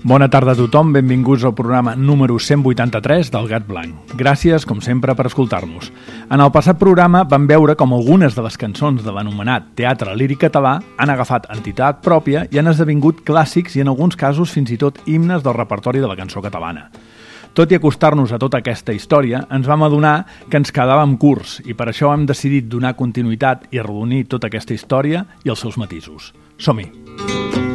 Bona tarda a tothom, benvinguts al programa número 183 del Gat Blanc. Gràcies, com sempre, per escoltar-nos. En el passat programa vam veure com algunes de les cançons de l'anomenat teatre líric català han agafat entitat pròpia i han esdevingut clàssics i en alguns casos fins i tot himnes del repertori de la cançó catalana. Tot i acostar-nos a tota aquesta història, ens vam adonar que ens quedàvem curts i per això hem decidit donar continuïtat i arrodonir tota aquesta història i els seus matisos. Som-hi!